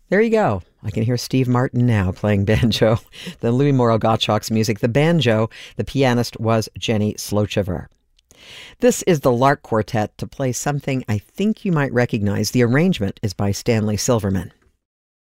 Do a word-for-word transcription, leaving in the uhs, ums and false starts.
There you go. I can hear Steve Martin now playing banjo. The Louis Moreau Gottschalk's music, the banjo, the pianist was Jenny Slochever. This is the Lark Quartet to play something I think you might recognize. The arrangement is by Stanley Silverman.